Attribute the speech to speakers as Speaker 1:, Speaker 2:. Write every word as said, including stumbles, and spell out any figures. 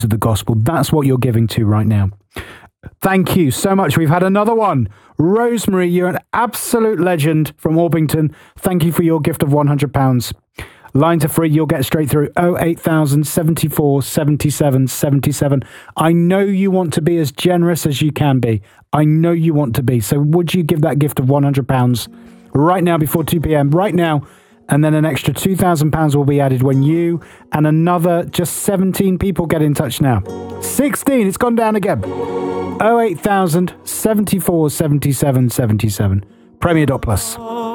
Speaker 1: to the gospel. That's what you're giving to right now. Thank you so much. We've had another one. Rosemary, you're an absolute legend from Orpington. Thank you for your gift of one hundred pounds. Lines are free. You'll get straight through. oh eight thousand seventy-four seventy-seven seventy-seven. I know you want to be as generous as you can be. I know you want to be. So would you give that gift of one hundred pounds right now before two p.m. right now? And then an extra two thousand pounds will be added when you and another just seventeen people get in touch now. sixteen. It's gone down again. oh eight thousand seventy-four seventy-seven seventy-seven. Premier dot plus.